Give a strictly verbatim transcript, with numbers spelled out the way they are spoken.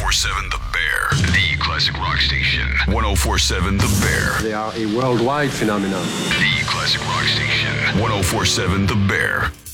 four seven The Bear, the classic rock station. ten forty-seven The Bear. They are a worldwide phenomenon. The classic rock station. ten forty-seven The Bear.